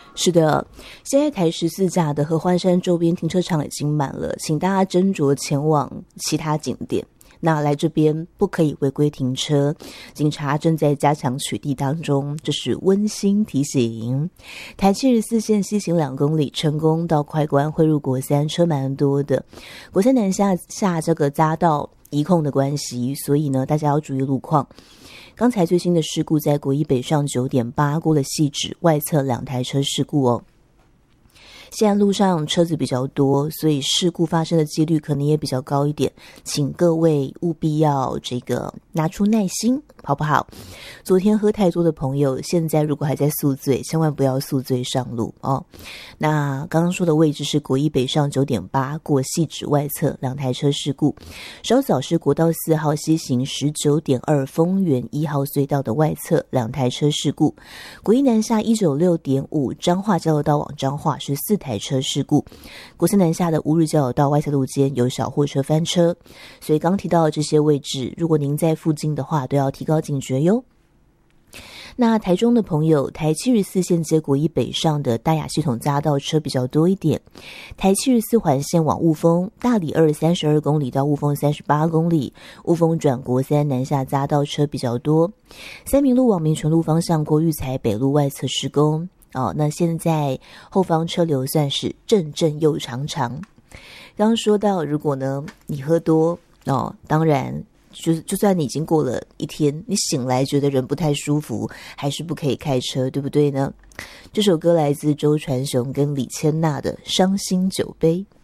是的，现在台14架的合欢山周边停车场已经满了，请大家斟酌前往其他景点。那来这边不可以违规停车，警察正在加强取缔当中，这是温馨提醒。台74线西行2公里，成功到快关汇入国三，车蛮多的。国三南下这个匝道移控的关系，所以呢，大家要注意路况。刚才最新的事故在国一北上9.8过了汐止外侧2台车事故哦。现在路上车子比较多，所以事故发生的几率可能也比较高一点，请各位务必要拿出耐心，好不好？昨天喝太多的朋友，现在如果还在宿醉，千万不要宿醉上路哦。那刚刚说的位置是国一北上9.8过汐止外侧2台车事故，稍早是国道4号西行19.2丰原1号隧道的外侧2台车事故，国一南下196.5彰化交流道往彰化是4台车事故，国三南下的乌日交流道外侧路肩有小货车翻车，所以刚提到的这些位置，如果您在附近的话，都要提高警觉哟。那台中的朋友，台74线接国一北上的大雅系统匝道车比较多一点，台74环线往雾峰，大里2 32公里到雾峰38公里，雾峰转国三南下匝道车比较多。三民路往民权路方向过育才北路外侧施工那现在后方车流算是阵阵又长长。刚刚说到，如果呢你喝多当然就算你已经过了一天，你醒来觉得人不太舒服，还是不可以开车，对不对呢？这首歌来自周传雄跟李千娜的《伤心酒杯》。